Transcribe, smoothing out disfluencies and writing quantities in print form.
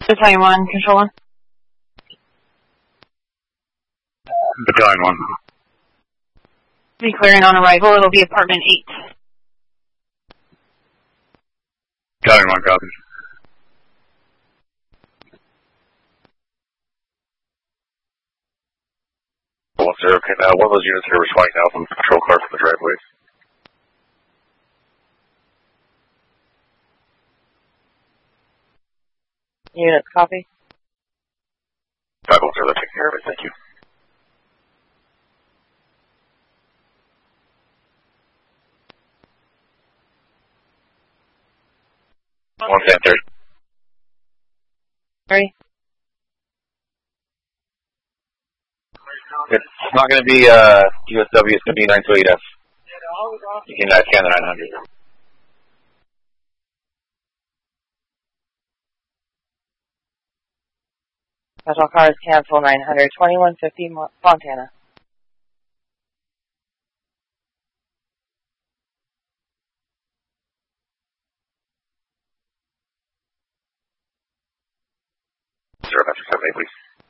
Battalion 1, Control 1. Battalion 1. Be clearing on arrival. It'll be apartment 8. Battalion 1, copy. Well, sir, okay, one of those units here responding now from the patrol car from the driveway. Units, copy. 5-1, sir, they're taking care of it, thank you. One stand 30. Sorry? It's not going to be USW, it's going to be 928F. You can scan the 900. Patrol cars cancel 900, 2150 Fontana. Sir, Metro 78, please.